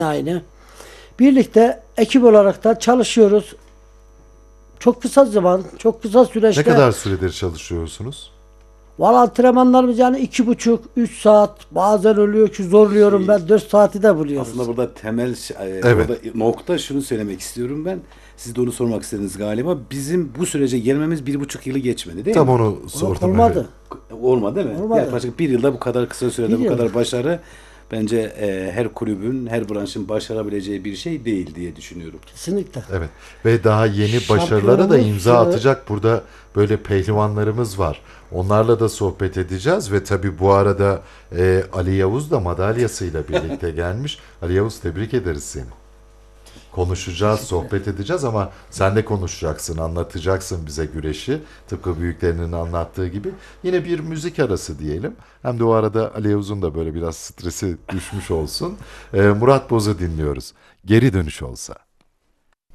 aynı. Birlikte ekip olarak da çalışıyoruz. Çok kısa zaman, çok kısa Ne süreçte. kadar süredir çalışıyorsunuz? Valla antrenmanlarımız yani 2,5-3 saat. Bazen oluyor ki zorluyorum ben 4 saati de buluyoruz. Aslında burada temel Evet. orada nokta şunu söylemek istiyorum ben. Siz de onu sormak istediniz galiba. Bizim bu sürece gelmemiz 1,5 yılı geçmedi değil Tam mi? onu sordum. Olmadı. Olmadı değil mi? Olmadı. Yaklaşık bir yılda bu kadar kısa sürede Bir bu yıl. kadar başarı bence her kulübün, her branşın başarabileceği bir şey değil diye düşünüyorum. Kesinlikle. Evet. Ve daha yeni başarılara da imza atacak burada böyle pehlivanlarımız var. Onlarla da sohbet edeceğiz ve tabii bu arada Ali Yavuz da madalyasıyla birlikte gelmiş. Ali Yavuz, tebrik ederiz seni. Konuşacağız, sohbet edeceğiz ama sen de konuşacaksın, anlatacaksın bize güreşi. Tıpkı büyüklerinin anlattığı gibi. Yine bir müzik arası diyelim. Hem de o arada Ali Yavuz'un da böyle biraz stresi düşmüş olsun. Murat Boz'u dinliyoruz. Geri dönüş olsa.